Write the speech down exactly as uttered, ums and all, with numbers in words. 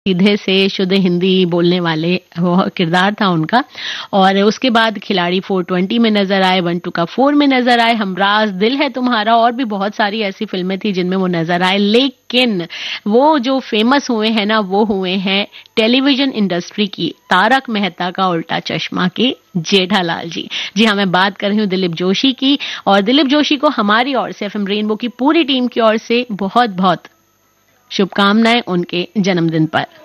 सीधे से शुद्ध हिंदी बोलने वाले वो किरदार था उनका। और उसके बाद खिलाड़ी फोर ट्वेंटी में नजर आए, वन टू का फोर में नजर आए, हमराज, दिल है तुम्हारा, और भी बहुत सारी ऐसी फिल्में थी जिनमें वो नजर आए। लेकिन वो जो फेमस हुए हैं ना, वो हुए हैं टेलीविजन इंडस्ट्री की तारक मेहता का उल्टा चश्मा के जेठालाल जी। जी हाँ, मैं बात कर रही हूँ दिलीप जोशी की। और दिलीप जोशी को हमारी ओर से, एफएम रेनबो की पूरी टीम की ओर से बहुत बहुत शुभकामनाएं उनके जन्मदिन पर।